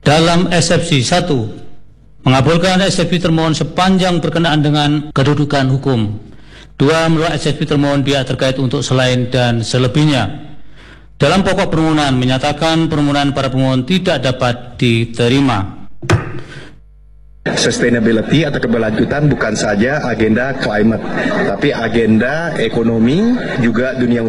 Dalam eksepsi 1, mengabulkan eksepsi termohon sepanjang berkenaan dengan kedudukan hukum. 2, menolak eksepsi termohon pihak terkait untuk selain dan selebihnya. Dalam pokok permohonan menyatakan permohonan para pemohon tidak dapat diterima. Sustainability atau keberlanjutan bukan saja agenda climate, tapi agenda ekonomi juga dunia